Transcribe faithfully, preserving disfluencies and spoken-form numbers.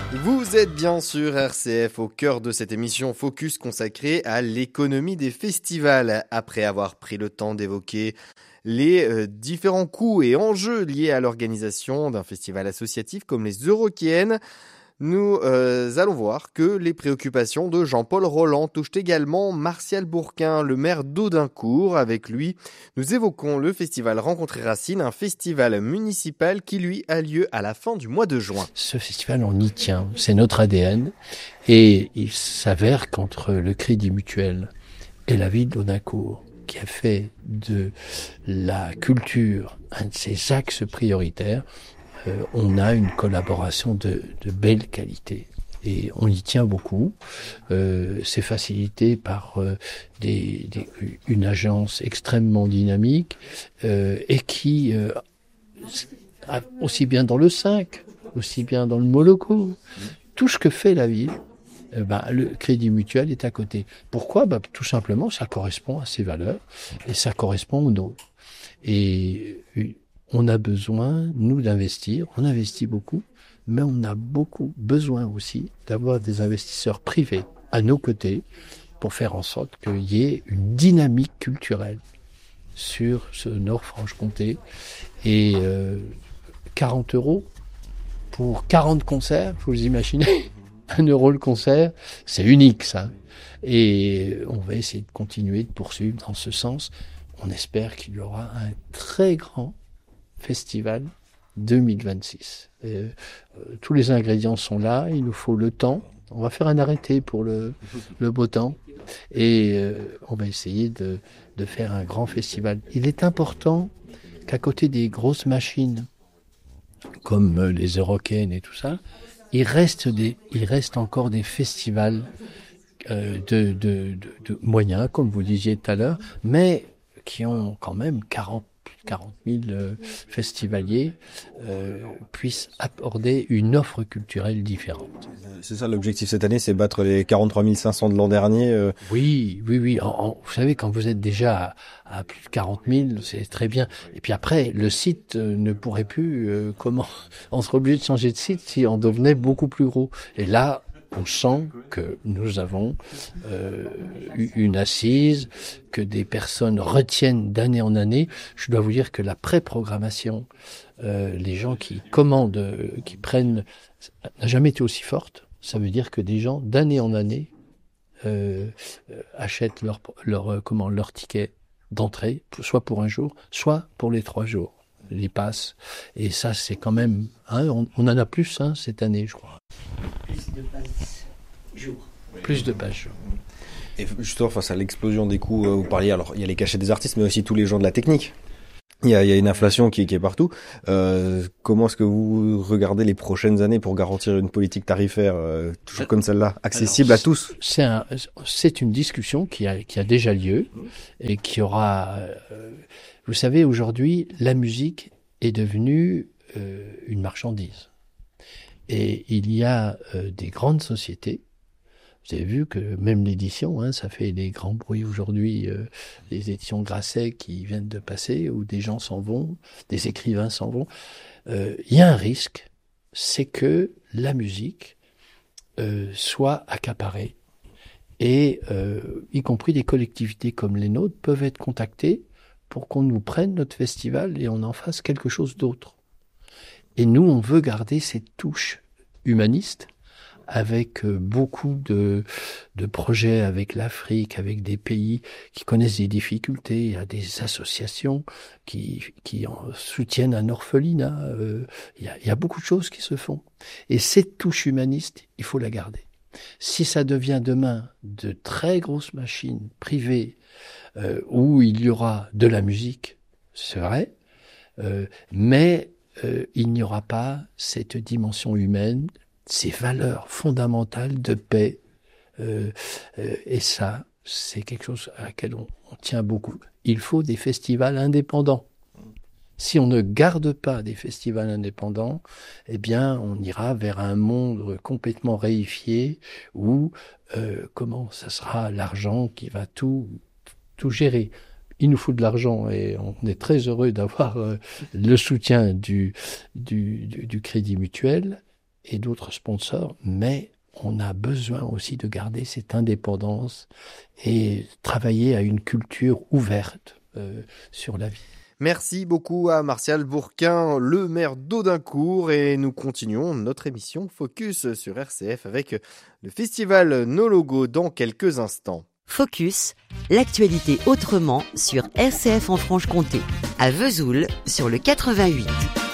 Vous êtes bien sur R C F au cœur de cette émission Focus consacrée à l'économie des festivals. Après avoir pris le temps d'évoquer les euh, différents coûts et enjeux liés à l'organisation d'un festival associatif comme les Eurokéennes, nous euh, allons voir que les préoccupations de Jean-Paul Roland touchent également Martial Bourquin, le maire d'Audincourt. Avec lui, nous évoquons le festival Rencontrer Racine, un festival municipal qui, lui, a lieu à la fin du mois de juin. Ce festival, on y tient, c'est notre A D N. Et il s'avère qu'entre le Crédit Mutuel et la ville d'Audincourt, qui a fait de la culture un de ses axes prioritaires, Euh, on a une collaboration de, de belle qualité et on y tient beaucoup. Euh, c'est facilité par euh, des, des, une agence extrêmement dynamique euh, et qui, euh, a, aussi bien dans le cinq, aussi bien dans le Moloko, tout ce que fait la ville, euh, ben, le Crédit Mutuel est à côté. Pourquoi? Ben, tout simplement, ça correspond à ses valeurs et ça correspond aux nôtres. Et on a besoin, nous, d'investir. On investit beaucoup, mais on a beaucoup besoin aussi d'avoir des investisseurs privés à nos côtés pour faire en sorte qu'il y ait une dynamique culturelle sur ce Nord-Franche-Comté. Et euh, quarante euros pour quarante concerts, faut vous imaginer, un euro le concert, c'est unique ça. Et on va essayer de continuer de poursuivre dans ce sens. On espère qu'il y aura un très grand Festival deux mille vingt-six. Et, euh, tous les ingrédients sont là, il nous faut le temps. On va faire un arrêté pour le, le beau temps et euh, on va essayer de, de faire un grand festival. Il est important qu'à côté des grosses machines comme les Eurokéennes et tout ça, il reste, des, il reste encore des festivals euh, de, de, de, de moyens, comme vous disiez tout à l'heure, mais qui ont quand même quarante mille euh, festivaliers euh, puissent aborder une offre culturelle différente. C'est ça l'objectif cette année, c'est battre les quarante-trois mille cinq cents de l'an dernier. Euh... Oui, oui, oui. En, en, vous savez, quand vous êtes déjà à, à plus de quarante mille, c'est très bien. Et puis après, le site euh, ne pourrait plus, euh, comment, on serait obligé de changer de site si on devenait beaucoup plus gros. Et là, on sent que nous avons euh, une assise, que des personnes retiennent d'année en année. Je dois vous dire que la pré-programmation, euh, les gens qui commandent, euh, qui prennent, n'a jamais été aussi forte. Ça veut dire que des gens d'année en année euh, achètent leur, leur, euh, comment, leur ticket d'entrée, soit pour un jour, soit pour les trois jours, les passes. Et ça, c'est quand même, hein, on, on en a plus hein, cette année, je crois. Plus de passes jour. Plus de passes jour. Et justement, face à l'explosion des coûts, euh, vous parliez, alors il y a les cachets des artistes, mais aussi tous les gens de la technique. Il y a, il y a une inflation qui, qui est partout. Euh, comment est-ce que vous regardez les prochaines années pour garantir une politique tarifaire euh, toujours comme celle-là, accessible Alors, à tous? C'est, un, c'est une discussion qui a, qui a déjà lieu et qui aura... Euh, vous savez, aujourd'hui, la musique est devenue euh, une marchandise. Et il y a euh, des grandes sociétés. Vous avez vu que même l'édition, hein, ça fait des grands bruits aujourd'hui, euh, les éditions Grasset qui viennent de passer, où des gens s'en vont, des écrivains s'en vont. Euh, il y a un risque, c'est que la musique euh, soit accaparée. Et euh, y compris des collectivités comme les nôtres peuvent être contactées pour qu'on nous prenne notre festival et on en fasse quelque chose d'autre. Et nous, on veut garder cette touche humaniste avec beaucoup de, de projets avec l'Afrique, avec des pays qui connaissent des difficultés. Il y a des associations qui, qui en soutiennent un orphelinat. Euh, il y a, il y a beaucoup de choses qui se font. Et cette touche humaniste, il faut la garder. Si ça devient demain de très grosses machines privées euh, où il y aura de la musique, c'est vrai, euh, mais Euh, il n'y aura pas cette dimension humaine, ces valeurs fondamentales de paix. Euh, euh, et ça, c'est quelque chose à laquelle on, on tient beaucoup. Il faut des festivals indépendants. Si on ne garde pas des festivals indépendants, eh bien, on ira vers un monde complètement réifié où, euh, comment, ça sera l'argent qui va tout, tout gérer. Il nous faut de l'argent et on est très heureux d'avoir euh, le soutien du, du, du, du Crédit Mutuel, et d'autres sponsors, mais on a besoin aussi de garder cette indépendance et travailler à une culture ouverte euh, sur la vie. Merci beaucoup à Martial Bourquin, le maire d'Audincourt, et nous continuons notre émission Focus sur R C F avec le festival Nos Logos dans quelques instants. Focus, l'actualité autrement sur R C F en Franche-Comté, à Vesoul sur le quatre-vingt-huit.